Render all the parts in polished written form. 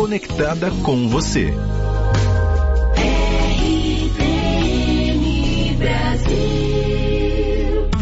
conectada com você. RTM Brasil.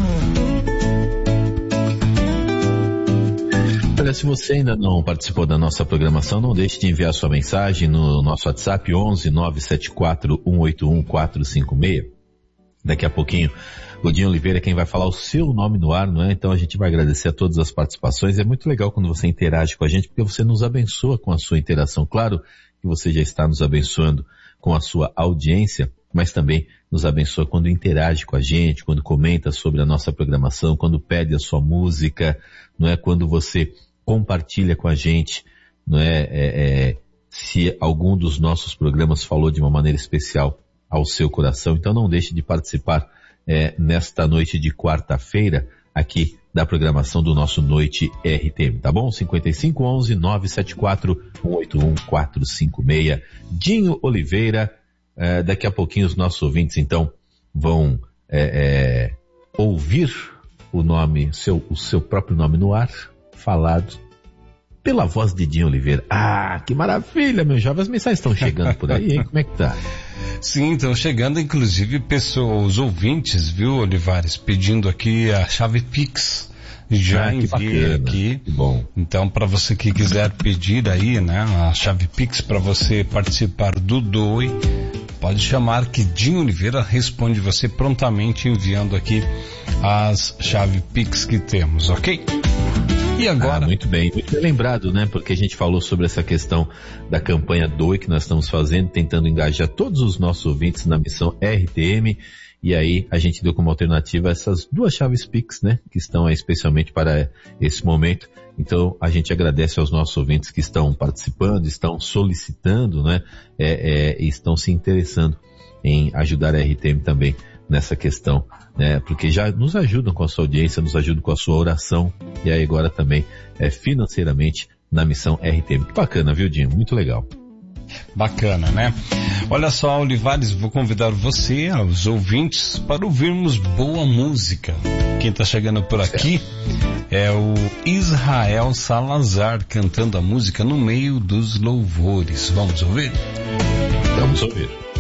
Olha, se você ainda não participou da nossa programação, não deixe de enviar sua mensagem no nosso WhatsApp 11 974 181 456. Daqui a pouquinho o Dinho Oliveira é quem vai falar o seu nome no ar, não é? Então a gente vai agradecer a todas as participações. É muito legal quando você interage com a gente, porque você nos abençoa com a sua interação. Claro que você já está nos abençoando com a sua audiência, mas também nos abençoa quando interage com a gente, quando comenta sobre a nossa programação, quando pede a sua música, não é? Quando você compartilha com a gente, não é? Se algum dos nossos programas falou de uma maneira especial ao seu coração. Então não deixe de participar nesta noite de quarta-feira aqui da programação do nosso Noite RTM, tá bom? 5511-974-181-456. Dinho Oliveira, daqui a pouquinho os nossos ouvintes então vão ouvir o seu próprio nome no ar, falado pela voz de Dinho Oliveira. Ah, que maravilha, meu jovem. As mensagens estão chegando por aí, hein? Como é que tá? Sim, estão chegando, inclusive, pessoas, ouvintes, viu, Olivares, pedindo aqui a chave Pix. Já enviei aqui. Que bom. Então, para você que quiser pedir aí, né, a chave Pix para você participar do Doe, pode chamar que Dinho Oliveira responde você prontamente enviando aqui as chave Pix que temos, ok? E agora? Muito bem lembrado, né? Porque a gente falou sobre essa questão da campanha Doe que nós estamos fazendo, tentando engajar todos os nossos ouvintes na missão RTM, e aí a gente deu como alternativa essas duas chaves Pix, né? Que estão aí especialmente para esse momento. Então a gente agradece aos nossos ouvintes que estão participando, estão solicitando, né? E estão se interessando em ajudar a RTM também nessa questão, né? Porque já nos ajudam com a sua audiência, nos ajudam com a sua oração, e aí agora também financeiramente na missão RTM. Que bacana, viu, Dinho? Muito legal. Bacana, né? Olha só, Olivares, vou convidar você, os ouvintes, para ouvirmos boa música. Quem está chegando por aqui é o Israel Salazar cantando a música No Meio dos Louvores. Vamos ouvir? Vamos ouvir.